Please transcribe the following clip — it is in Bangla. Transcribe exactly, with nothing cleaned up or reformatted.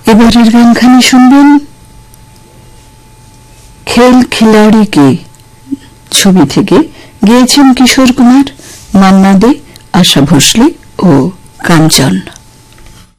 এবারের গানখানি শুনবেন খেল খিলাড়ি কে ছবি থেকে। গেয়েছেন কিশোর কুমার, মান্না দে, আশা ভোসলে ও কাঞ্চন।